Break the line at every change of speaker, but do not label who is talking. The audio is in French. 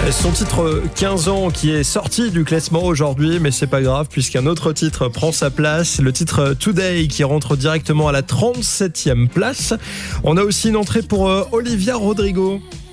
Son titre 15 ans qui est sorti du classement aujourd'hui, mais c'est pas grave puisqu'un autre titre prend sa place, le titre Today qui rentre directement à la 37e place. On a aussi une entrée pour Olivia Rodrigo.